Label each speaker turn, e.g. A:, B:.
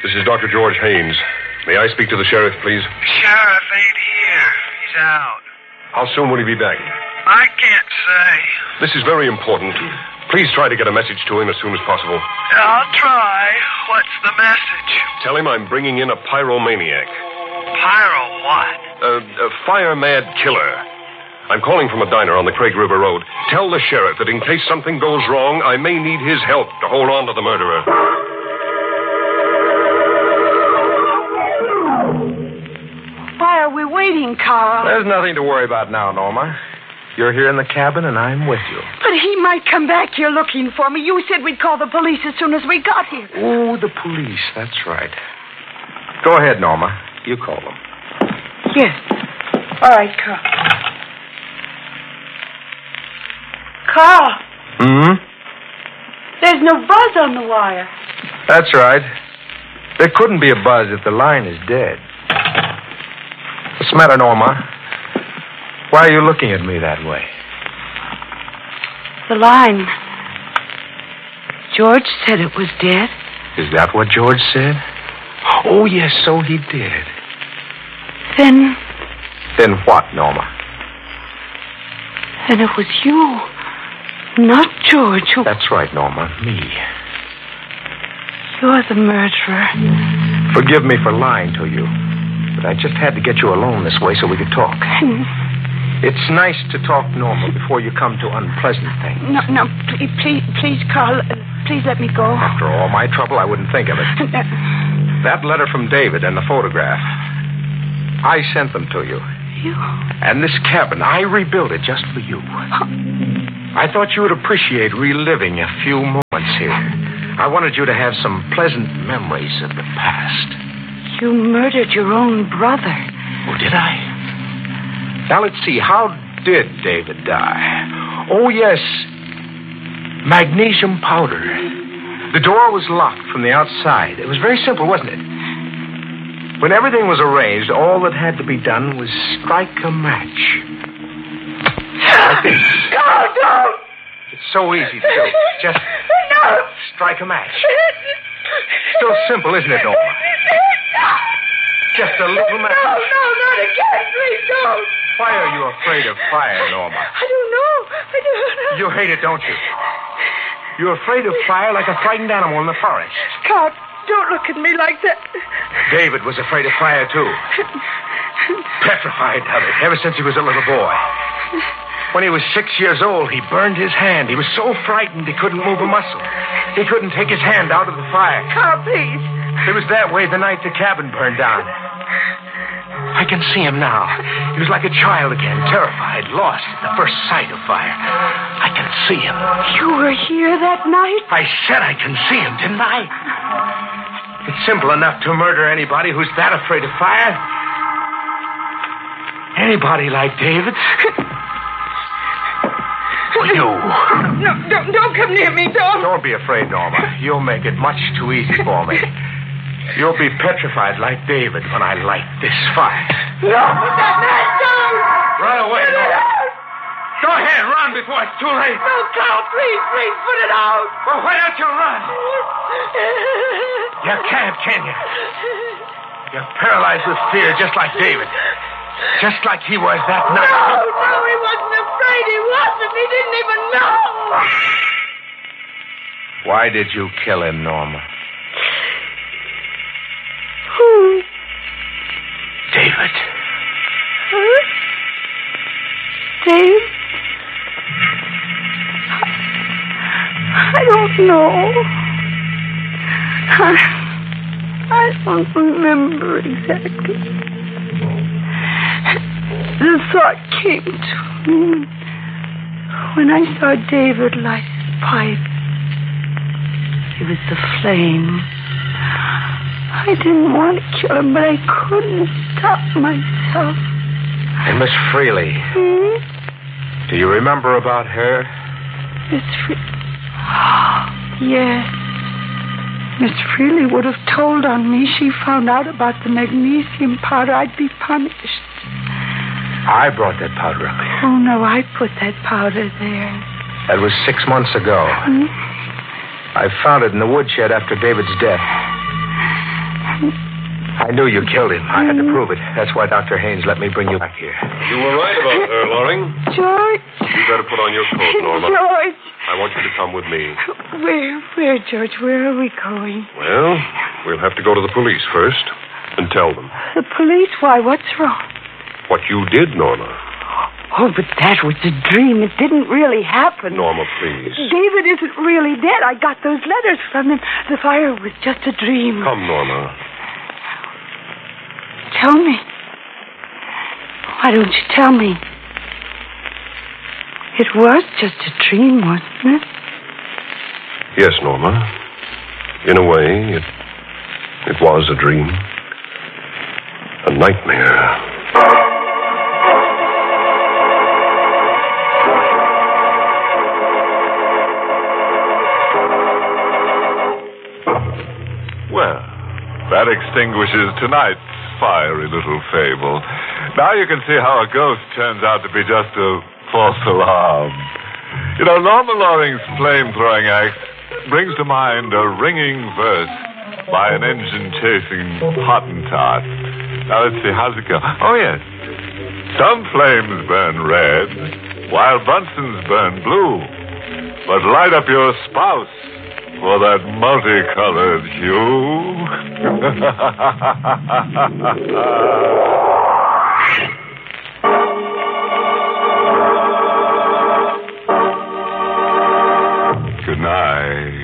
A: This is Dr. George Haynes. May I speak to the sheriff, please?
B: Sheriff ain't here. He's out.
A: How soon will he be back?
B: I can't say.
A: This is very important. Please try to get a message to him as soon as possible.
B: I'll try. What's the message?
A: Tell him I'm bringing in a pyromaniac.
B: Pyro what?
A: A fire-mad killer. I'm calling from a diner on the Craig River Road. Tell the sheriff that in case something goes wrong, I may need his help to hold on to the murderer.
C: Why are we waiting, Carl?
D: There's nothing to worry about now, Norma. You're here in the cabin, and I'm with you.
C: But he might come back here looking for me. You said we'd call the police as soon as we got here.
D: Oh, the police. That's right. Go ahead, Norma. You call them.
C: Yes. All right, Carl. Carl. There's no buzz on the wire.
D: That's right. There couldn't be a buzz if the line is dead. What's the matter, Norma? Why are you looking at me that way?
C: The line. George said it was dead.
D: Is that what George said? Oh, yes, so he did.
C: Then
D: Then what, Norma?
C: it was you, not George, who...
D: That's right, Norma. Me.
C: You're the murderer.
D: Forgive me for lying to you, but I just had to get you alone this way so we could talk. It's nice to talk, Norma, before you come to unpleasant things.
C: No, please, Carl, please let me go.
D: After all my trouble, I wouldn't think of it. That letter from David and the photograph, I sent them to you.
C: You?
D: And this cabin, I rebuilt it just for you. I thought you would appreciate reliving a few moments here. I wanted you to have some pleasant memories of the past.
C: You murdered your own brother.
D: Oh, did I? Now, let's see. How did David die? Oh, yes. Magnesium powder. The door was locked from the outside. It was very simple, wasn't it? When everything was arranged, all that had to be done was strike a match. Like this.
C: No!
D: It's so easy to do. Just strike a match. So simple, isn't it, Norma? Just a little match.
C: No, not again. Please don't.
D: Why are you afraid of fire, Norma?
C: I don't know.
D: You hate it, don't you? You're afraid of fire like a frightened animal in the forest.
C: Carl, don't look at me like that.
D: David was afraid of fire, too. Petrified of it ever since he was a little boy. When he was 6 years old, he burned his hand. He was so frightened he couldn't move a muscle. He couldn't take his hand out of the fire.
C: Carl, please.
D: It was that way the night the cabin burned down. I can see him now. He was like a child again, terrified, lost at the first sight of fire. I can see him.
C: You were here that night?
D: I said I can see him, didn't I? It's simple enough to murder anybody who's that afraid of fire. Anybody like David. You.
C: No, don't come near me, don't.
D: Don't be afraid, Norma. You'll make it much too easy for me. You'll be petrified like David when I light this fire.
C: No, put that match down.
D: Run away, Norma. Go ahead, run before it's too late.
C: No, Carl, please, put it out.
D: Well, why don't you run? You can't, can you? You're paralyzed with fear just like David. Just like he was that night.
C: No, he wasn't afraid. He wasn't. He didn't even know.
D: Why did you kill him, Norma?
C: Who?
D: David.
C: Huh? Dave? I don't know. I don't remember exactly. The thought came to me when I saw David light his pipe. It was the flame. I didn't want to kill him, but I couldn't stop myself.
D: And Miss Freely. Do you remember about her?
C: Miss Freely. Yes. Miss Freely would have told on me. She found out about the magnesium powder. I'd be punished.
D: I brought that powder up here.
C: Oh, no, I put that powder there.
D: That was 6 months ago. I found it in the woodshed after David's death. I knew you killed him. I had to prove it. That's why Dr. Haynes let me bring you back here.
A: You were right about her, Loring.
C: George.
A: You better put on your coat, Norma.
C: George.
A: I want you to come with me.
C: Where, George? Where are we going?
A: Well, we'll have to go to the police first and tell them.
C: The police? Why, what's wrong?
A: What you did, Norma.
C: Oh, but that was a dream. It didn't really happen.
A: Norma, please.
C: David isn't really dead. I got those letters from him. The fire was just a dream.
A: Come, Norma.
C: Tell me. Why don't you tell me? It was just a dream, wasn't it?
A: Yes, Norma. In a way, it was a dream. A nightmare.
E: Well, that extinguishes tonight's fiery little fable. Now you can see how a ghost turns out to be just a false alarm. You know, Norma Loring's flame-throwing act brings to mind a ringing verse by an engine-chasing Hottentot. Now, let's see, how's it go? Oh, yes. Some flames burn red, while Bunsen's burn blue. But light up your spouse for that multicolored hue. Good night.